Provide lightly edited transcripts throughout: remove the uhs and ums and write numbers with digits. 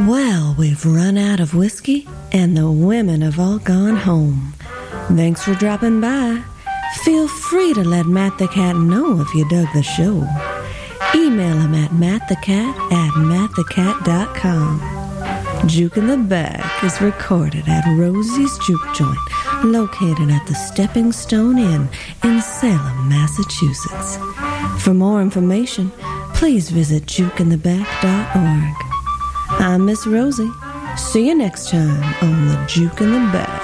Well, we've run out of whiskey, and the women have all gone home. Thanks for dropping by. Feel free to let Matt the Cat know if you dug the show. Email him at mattthecat@mattthecat.com. Juke in the Back is recorded at Rosie's Juke Joint, located at the Stepping Stone Inn in Salem, Massachusetts. For more information, please visit jukeintheback.org. I'm Miss Rosie. See you next time on the Juke in the Back.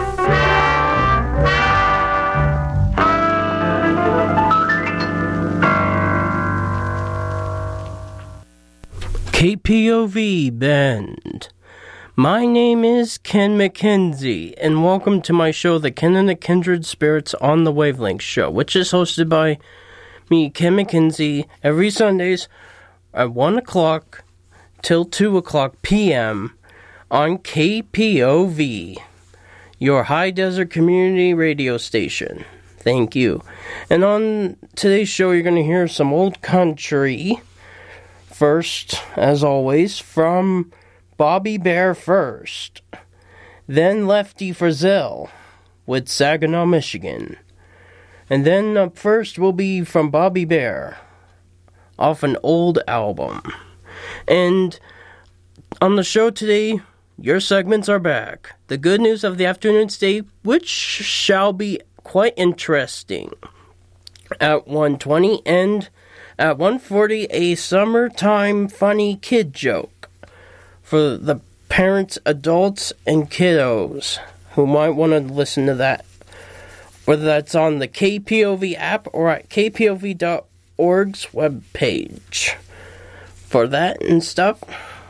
KPOV Bend. My name is Ken McKenzie, and welcome to my show, The Ken and the Kindred Spirits on the Wavelength Show, which is hosted by me, Ken McKenzie, every Sundays at 1 o'clock till 2 o'clock p.m. on KPOV, your high desert community radio station. Thank you. And on today's show, you're going to hear some old country. First, as always, from Bobby Bear first. Then Lefty Frizzell with Saginaw, Michigan. And then up first will be from Bobby Bear off an old album. And on the show today, your segments are back. The good news of the afternoon state, which shall be quite interesting, at 1:20, and at 1:40, a summertime funny kid joke for the parents, adults, and kiddos who might want to listen to that, whether that's on the KPOV app or at kpov.org's webpage. For that and stuff,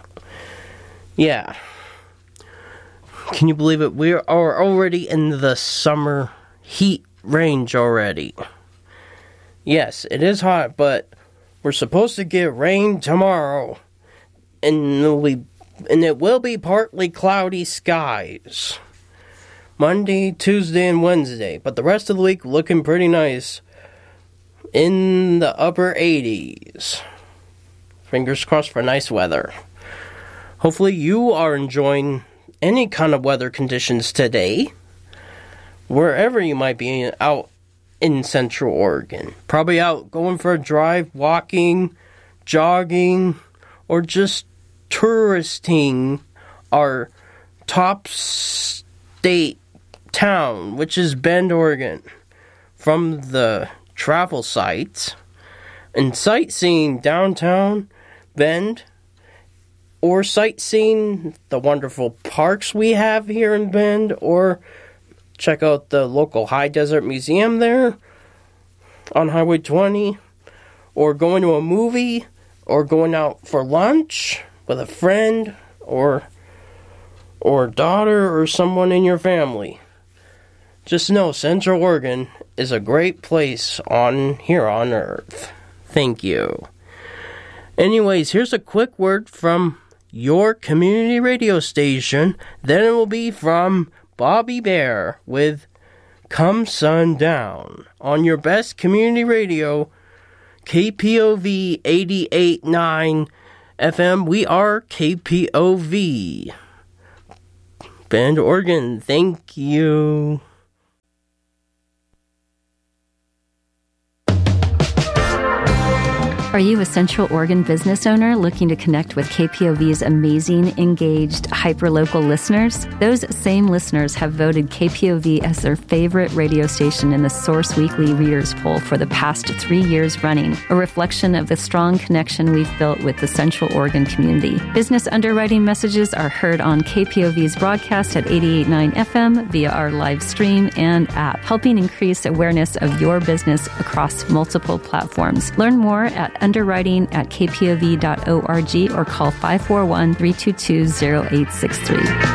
yeah. Can you believe it? We are already in the summer heat range already. Yes, it is hot, but we're supposed to get rain tomorrow, and it will be partly cloudy skies Monday, Tuesday, and Wednesday, but the rest of the week looking pretty nice in the upper 80s. Fingers crossed for nice weather. Hopefully you are enjoying any kind of weather conditions today, wherever you might be out in Central Oregon. Probably out going for a drive, walking, jogging, or just touristing our top state town, which is Bend, Oregon. From the travel sites and sightseeing downtown Bend, or sightseeing the wonderful parks we have here in Bend, or check out the local High Desert Museum there on Highway 20, or going to a movie, or going out for lunch with a friend or daughter or someone in your family. Just know Central Oregon is a great place here on Earth. Thank you. Anyways, here's a quick word from your community radio station. Then it will be from Bobby Bear with Come Sundown on your best community radio, KPOV 88.9 FM. We are KPOV Bend, Oregon. Thank you. Are you a Central Oregon business owner looking to connect with KPOV's amazing, engaged, hyper-local listeners? Those same listeners have voted KPOV as their favorite radio station in the Source Weekly Readers Poll for the past 3 years running, a reflection of the strong connection we've built with the Central Oregon community. Business underwriting messages are heard on KPOV's broadcast at 88.9 FM via our live stream and app, helping increase awareness of your business across multiple platforms. Learn more at underwriting@kpov.org or call 541-322-0863.